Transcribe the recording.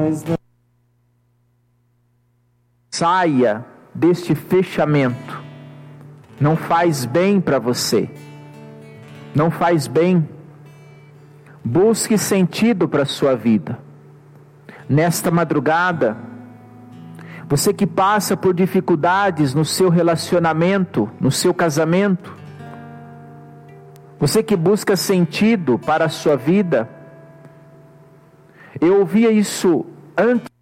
Saia deste fechamento. Não faz bem para você. Não faz bem. Busque sentido para a sua vida. Nesta madrugada, você que passa por dificuldades no seu relacionamento, no seu casamento, você que busca sentido para a sua vida, eu ouvia isso antes